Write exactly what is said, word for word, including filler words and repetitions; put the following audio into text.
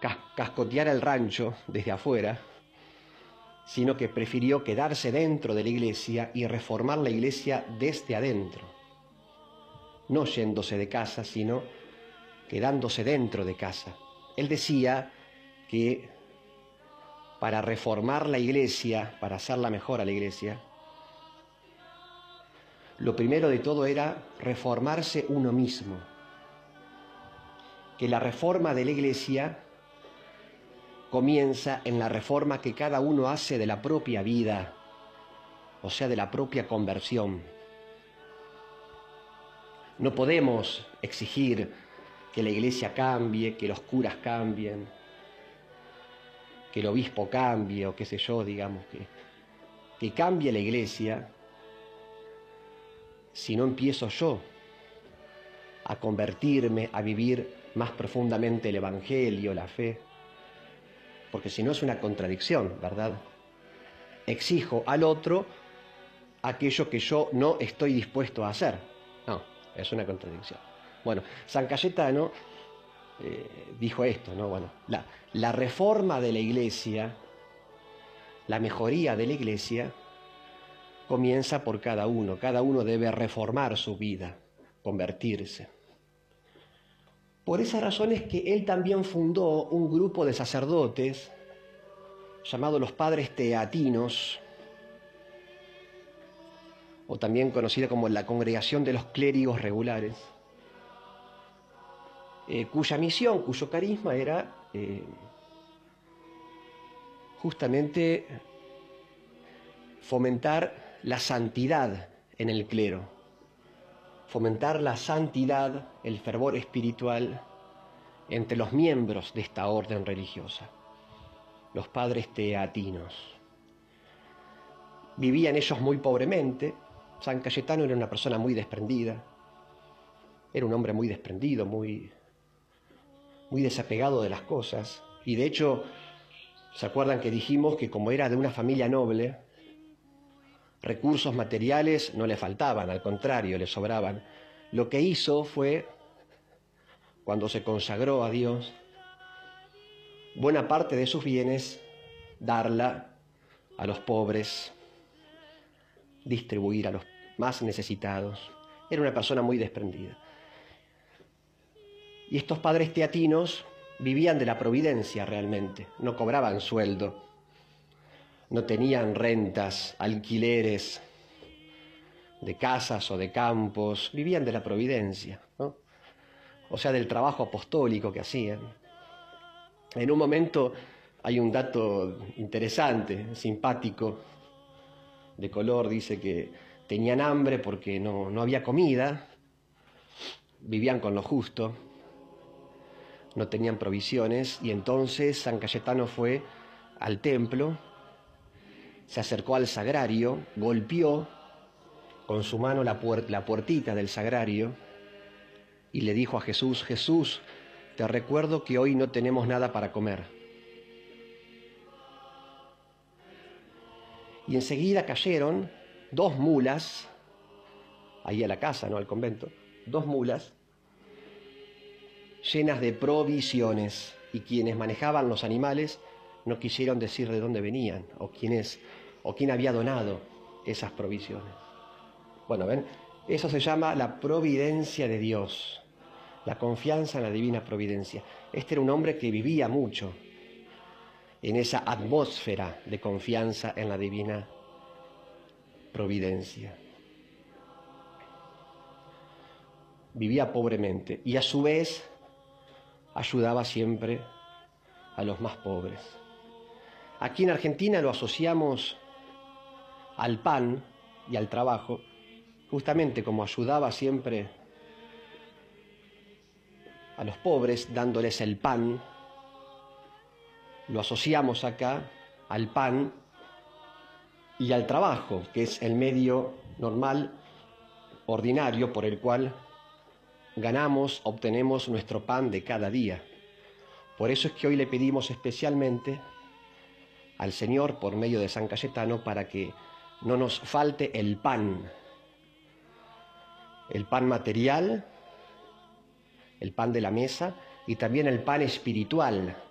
cascotear el rancho desde afuera, sino que prefirió quedarse dentro de la iglesia y reformar la iglesia desde adentro, no yéndose de casa, sino quedándose dentro de casa. Él decía que para reformar la iglesia, para hacerla mejor a la iglesia, lo primero de todo era reformarse uno mismo, que la reforma de la iglesia comienza en la reforma que cada uno hace de la propia vida, o sea, de la propia conversión. No podemos exigir que la iglesia cambie, que los curas cambien, que el obispo cambie, o qué sé yo, digamos, que, que cambie la iglesia, si no empiezo yo a convertirme, a vivir más profundamente el evangelio, la fe. Porque si no es una contradicción, ¿verdad? Exijo al otro aquello que yo no estoy dispuesto a hacer. No, es una contradicción. Bueno, San Cayetano eh, dijo esto, ¿no? Bueno, la, la reforma de la iglesia, la mejoría de la iglesia, comienza por cada uno. Cada uno debe reformar su vida, convertirse. Por esa razón es que él también fundó un grupo de sacerdotes llamado los Padres Teatinos, o también conocida como la Congregación de los Clérigos Regulares, eh, cuya misión, cuyo carisma era eh, justamente fomentar la santidad en el clero, fomentar la santidad, el fervor espiritual entre los miembros de esta orden religiosa, los Padres Teatinos. Vivían ellos muy pobremente. San Cayetano era una persona muy desprendida, era un hombre muy desprendido, muy, muy desapegado de las cosas, y de hecho, ¿se acuerdan que dijimos que como era de una familia noble, recursos materiales no le faltaban, al contrario, le sobraban? Lo que hizo fue, cuando se consagró a Dios, buena parte de sus bienes darla a los pobres, distribuir a los más necesitados. Era una persona muy desprendida. Y estos padres teatinos vivían de la providencia realmente, no cobraban sueldo, no tenían rentas, alquileres de casas o de campos, vivían de la providencia, ¿no? O sea, del trabajo apostólico que hacían. En un momento hay un dato interesante, simpático, de color, dice que tenían hambre porque no, no había comida, vivían con lo justo, no tenían provisiones, y entonces San Cayetano fue al templo, se acercó al sagrario, golpeó con su mano la, puer- la puertita del sagrario y le dijo a Jesús: Jesús, te recuerdo que hoy no tenemos nada para comer. Y enseguida cayeron dos mulas, ahí a la casa, no al convento, dos mulas llenas de provisiones, y quienes manejaban los animales no quisieron decir de dónde venían o quién es, o quién había donado esas provisiones. Bueno, ven, eso se llama la providencia de Dios, la confianza en la divina providencia. Este era un hombre que vivía mucho en esa atmósfera de confianza en la divina providencia. Vivía pobremente y a su vez ayudaba siempre a los más pobres. Aquí en Argentina lo asociamos al pan y al trabajo, justamente como ayudaba siempre a los pobres dándoles el pan. Lo asociamos acá al pan y al trabajo, que es el medio normal, ordinario, por el cual ganamos, obtenemos nuestro pan de cada día. Por eso es que hoy le pedimos especialmente al Señor, por medio de San Cayetano, para que no nos falte el pan, el pan material, el pan de la mesa, y también el pan espiritual,